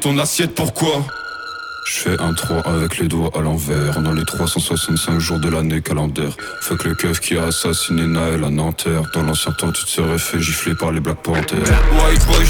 Ton assiette pourquoi? Je fais un 3 avec les doigts à l'envers. Dans les 365 jours de l'année calendaire. Fuck le keuf qui a assassiné Naël à Nanterre. Dans l'ancien temps tu te serais fait gifler par les Black Panthers. White boy